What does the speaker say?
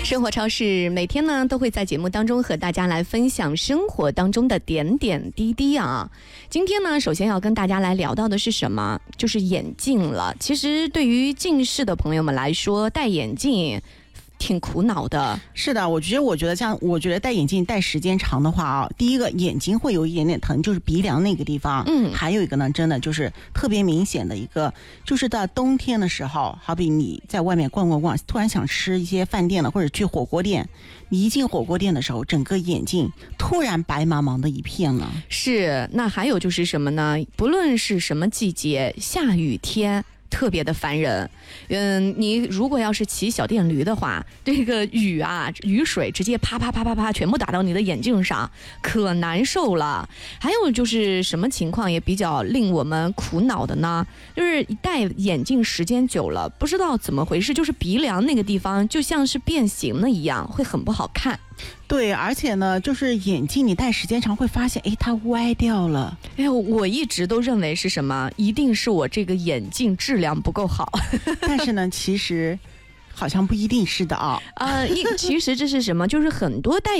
生活超市每天呢都会在节目当中和大家来分享生活当中的点点滴滴啊。今天呢，首先要跟大家来聊到的是什么？就是眼镜了。其实对于近视的朋友们来说，戴眼镜挺苦恼的。 是的，我觉得这样，我觉得戴眼镜戴时间长的话啊，第一个眼睛会有一点点疼，就是鼻梁那个地方。还有一个呢，真的就是特别明显的一个，就是到冬天的时候，好比你在外面逛，突然想吃一些饭店了，或者去火锅店，你一进火锅店的时候，整个眼睛突然白茫茫的一片了。 是，那还有就是什么呢？不论是什么季节，下雨天特别的烦人。你如果要是骑小电驴的话，这个雨水直接啪啪啪啪啪全部打到你的眼镜上，可难受了。还有就是什么情况也比较令我们苦恼的呢？就是戴眼镜时间久了，不知道怎么回事，就是鼻梁那个地方就像是变形了一样，会很不好看。 对，而且呢，就是眼镜你戴时间长会发现，它歪掉了。 我一直都认为是什么？一定是我这个眼镜质量不够好。 但是呢，其实好像不一定是的啊。 其实这是什么？就是很多戴